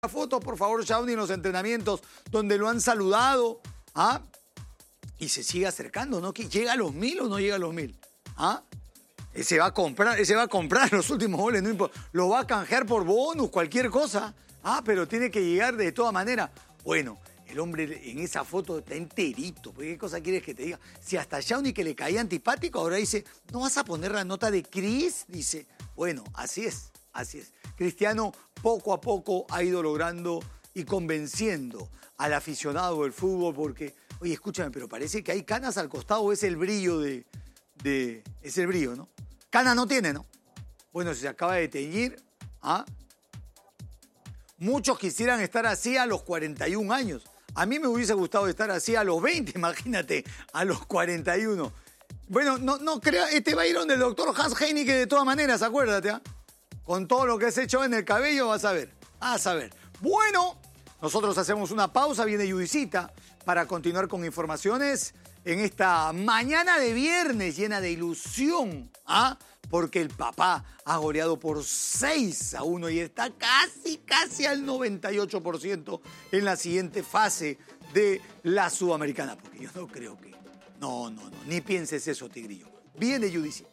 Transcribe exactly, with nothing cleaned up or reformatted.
fotos, por favor, Shawnee, en los entrenamientos donde lo han saludado, ¿ah? Y se sigue acercando, ¿no? ¿Llega a los mil o no llega a los mil? ¿Ah? Ese va a comprar, ese va a comprar los últimos goles, no importa. Lo va a canjear por bonus, cualquier cosa. Ah, pero tiene que llegar de todas maneras. Bueno, el hombre en esa foto está enterito. ¿Qué cosa quieres que te diga? Si hasta Shawnee, que le caía antipático, ahora dice, ¿no vas a poner la nota de Chris? Dice, bueno, así es, así es. Cristiano poco a poco ha ido logrando y convenciendo al aficionado del fútbol porque, oye, escúchame, pero parece que hay canas al costado, es el brillo de... de es el brillo, ¿no? Cana no tiene, ¿no? Bueno, se acaba de teñir, ¿ah? Muchos quisieran estar así a los cuarenta y un años. A mí me hubiese gustado estar así a los veinte, imagínate, a los cuarenta y uno. Bueno, no, no crea, este va a ir donde el doctor Hans Heineke de todas maneras, acuérdate, ¿ah? Con todo lo que has hecho en el cabello, vas a ver, vas a ver. Bueno, nosotros hacemos una pausa, viene Judicita para continuar con informaciones en esta mañana de viernes llena de ilusión, ¿ah? Porque el papá ha goleado por seis a uno y está casi, casi al noventa y ocho por ciento en la siguiente fase de la Sudamericana. Porque yo no creo que... No, no, no, ni pienses eso, Tigrillo. Viene Judicita.